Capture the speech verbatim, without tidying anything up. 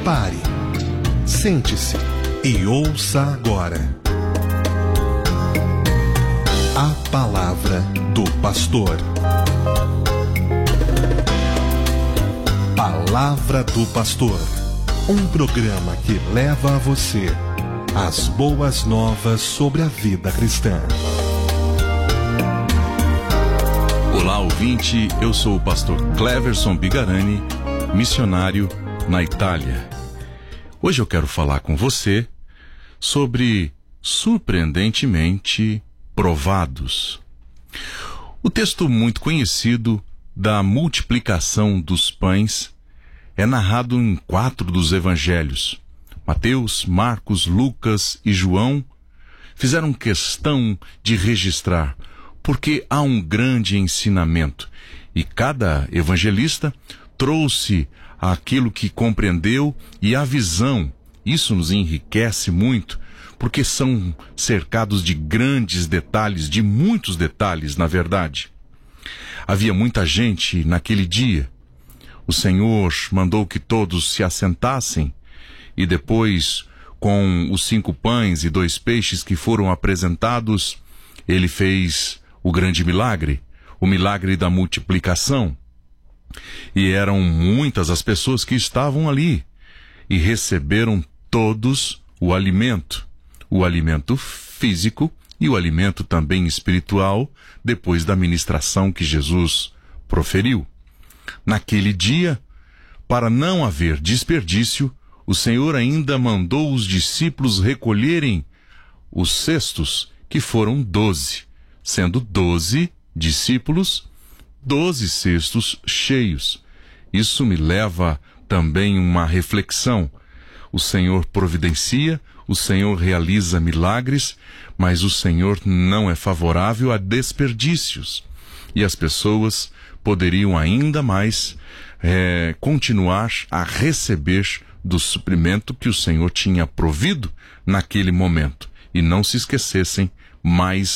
Pare, sente-se e ouça agora a palavra do pastor. Palavra do Pastor, um programa que leva a você as boas novas sobre a vida cristã. Olá, ouvinte, eu sou o pastor Cleverson Bigarani, missionário na Itália. Hoje eu quero falar com você sobre surpreendentemente provados. O texto muito conhecido da multiplicação dos pães é narrado em quatro dos evangelhos. Mateus, Marcos, Lucas e João fizeram questão de registrar, porque há um grande ensinamento, e cada evangelista trouxe aquilo que compreendeu e a visão. Isso nos enriquece muito, porque são cercados de grandes detalhes, de muitos detalhes, na verdade. Havia muita gente naquele dia. O Senhor mandou que todos se assentassem e depois, com os cinco pães e dois peixes que foram apresentados, ele fez o grande milagre, o milagre da multiplicação. E eram muitas as pessoas que estavam ali e receberam todos o alimento, o alimento físico e o alimento também espiritual, depois da ministração que Jesus proferiu. Naquele dia, para não haver desperdício, o Senhor ainda mandou os discípulos recolherem os cestos, que foram doze, sendo doze discípulos, doze cestos cheios. Isso me leva também uma reflexão. O Senhor providencia, o Senhor realiza milagres, mas o Senhor não é favorável a desperdícios. E as pessoas poderiam ainda mais é, continuar a receber do suprimento que o Senhor tinha provido naquele momento. E não se esquecessem mais